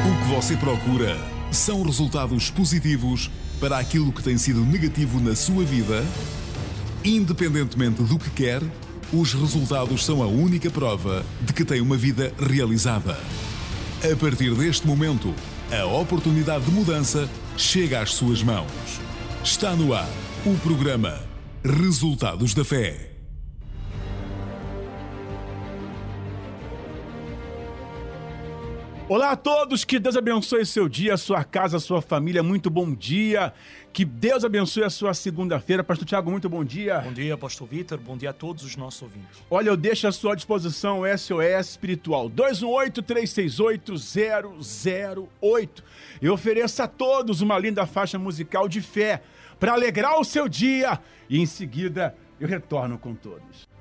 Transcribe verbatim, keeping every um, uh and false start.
O que você procura são resultados positivos para aquilo que tem sido negativo na sua vida? Independentemente do que quer, os resultados são a única prova de que tem uma vida realizada. A partir deste momento, a oportunidade de mudança chega às suas mãos. Está no ar o programa Resultados da Fé. Olá a todos, que Deus abençoe seu dia, a sua casa, a sua família, muito bom dia. Que Deus abençoe a sua segunda-feira. Pastor Tiago, muito bom dia. Bom dia, Pastor Vitor, bom dia a todos os nossos ouvintes. Olha, eu deixo à sua disposição o S O S Espiritual, dois um oito, três seis oito, zero zero oito. Eu ofereço a todos uma linda faixa musical de fé para alegrar o seu dia e em seguida eu retorno com todos.